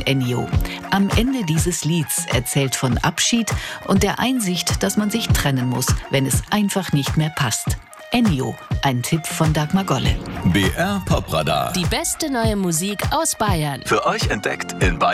von Ennio. Am Ende dieses Lieds erzählt von Abschied und der Einsicht, dass man sich trennen muss, wenn es einfach nicht mehr passt. Ennio, ein Tipp von Dagmar Golle. BR Popradar. Die beste neue Musik aus Bayern. Für euch entdeckt in Bayern.